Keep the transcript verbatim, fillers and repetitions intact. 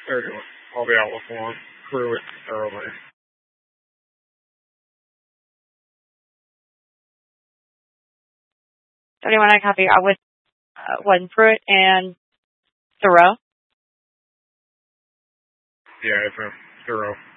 There you go. I'll be out with one. Crew it thoroughly. seventy-one I copy. I was uh, one Pruitt and Thoreau. Yeah, it's a thorough.